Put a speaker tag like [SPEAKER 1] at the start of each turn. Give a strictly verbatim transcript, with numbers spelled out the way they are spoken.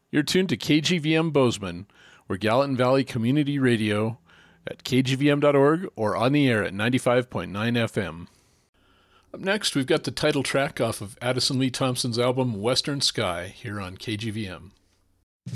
[SPEAKER 1] You're tuned to K G V M Bozeman. We're Gallatin Valley Community Radio at k g v m dot org or on the air at ninety-five point nine F M. Up next, we've got the title track off of Addison Lee Thompson's album Western Sky here on K G V M.